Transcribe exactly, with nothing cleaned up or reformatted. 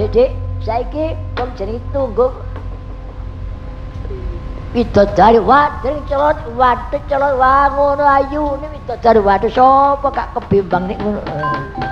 Dik, saiki wong jenenge tunggu widodari wadon celot wadon celot wah ngono ayune widodari wadon sapa gak kebimbang nek ngono.